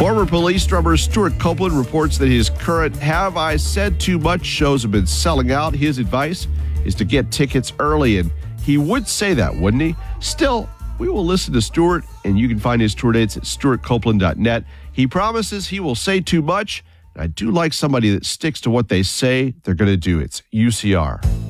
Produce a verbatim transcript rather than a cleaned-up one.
Former police drummer Stuart Copeland reports that his current Have I Said Too Much shows have been selling out. His advice is to get tickets early, and he would say that, wouldn't he? Still, we will listen to Stuart, and you can find his tour dates at stuart copeland dot net. He promises he will say too much, and I do like somebody that sticks to what they say they're going to do. It's U C R.